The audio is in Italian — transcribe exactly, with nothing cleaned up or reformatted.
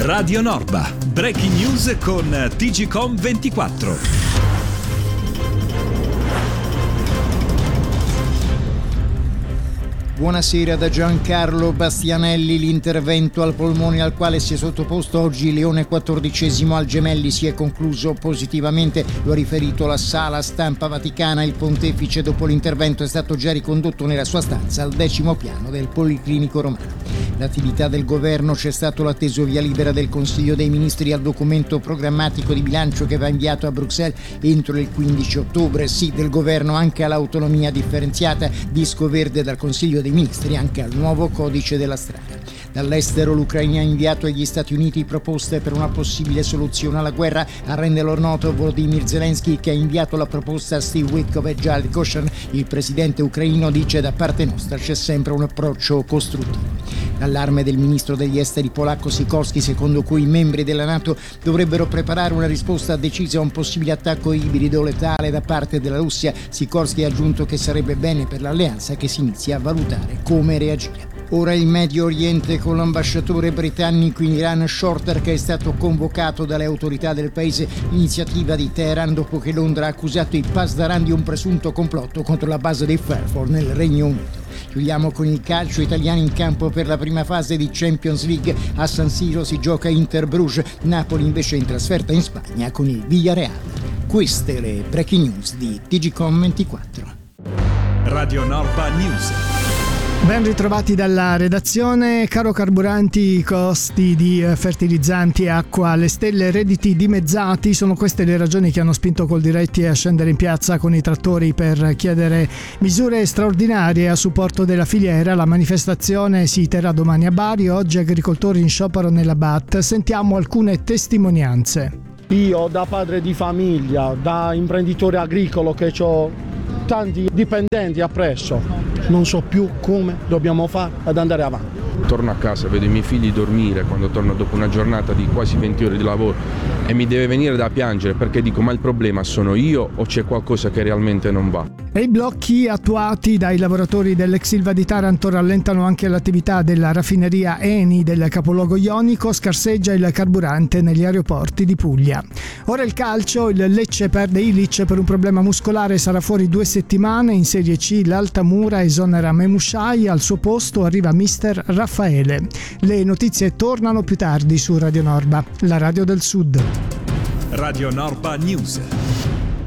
Radio Norba, breaking news con T G Com ventiquattro. Buonasera da Giancarlo Bastianelli. L'intervento al polmone al quale si è sottoposto oggi Leone quattordicesimo al Gemelli si è concluso positivamente, lo ha riferito la sala stampa vaticana. Il pontefice dopo l'intervento è stato già ricondotto nella sua stanza al decimo piano del Policlinico Romano. L'attività del governo: c'è stato l'atteso via libera del Consiglio dei Ministri al documento programmatico di bilancio che va inviato a Bruxelles entro il quindici ottobre. Sì del governo anche all'autonomia differenziata, disco verde dal Consiglio dei Ministri anche al nuovo codice della strada. Dall'estero l'Ucraina ha inviato agli Stati Uniti proposte per una possibile soluzione alla guerra. A renderlo noto Volodymyr Zelensky, che ha inviato la proposta a Steve Witkoff e Jared Kushner. Il presidente ucraino dice: da parte nostra c'è sempre un approccio costruttivo. L'allarme del ministro degli esteri polacco Sikorski, secondo cui i membri della NATO dovrebbero preparare una risposta decisa a un possibile attacco ibrido letale da parte della Russia. Sikorski ha aggiunto che sarebbe bene per l'alleanza che si inizi a valutare come reagire. Ora il Medio Oriente, con l'ambasciatore britannico in Iran Shorter, che è stato convocato dalle autorità del paese. Iniziativa di Teheran dopo che Londra ha accusato i Pasdaran di un presunto complotto contro la base dei Fairford nel Regno Unito. Chiudiamo con il calcio. Italiani in campo per la prima fase di Champions League. A San Siro si gioca Inter-Bruges, Napoli invece in trasferta in Spagna con il Villarreal. Queste le breaking news di T G Com ventiquattro. Radio Norba News. Ben ritrovati dalla redazione. Caro carburanti, costi di fertilizzanti e acqua alle stelle, redditi dimezzati. Sono queste le ragioni che hanno spinto Coldiretti a scendere in piazza con i trattori per chiedere misure straordinarie a supporto della filiera. La manifestazione si terrà domani a Bari. Oggi agricoltori in sciopero nella B A T. Sentiamo alcune testimonianze. Io, da padre di famiglia, da imprenditore agricolo che ho tanti dipendenti appresso, non so più come dobbiamo fare ad andare avanti. Torno a casa, vedo i miei figli dormire quando torno dopo una giornata di quasi venti ore di lavoro e mi deve venire da piangere, perché dico: ma il problema sono io o c'è qualcosa che realmente non va? E i blocchi attuati dai lavoratori dell'ex Ilva di Taranto rallentano anche l'attività della raffineria Eni del capoluogo ionico. Scarseggia il carburante negli aeroporti di Puglia. Ora il calcio. Il Lecce perde Ilic per un problema muscolare, sarà fuori due settimane. In Serie C l'Altamura esonera Memushai, al suo posto arriva mister Raffaele. Le notizie tornano più tardi su Radio Norba, la radio del Sud. Radio Norba News.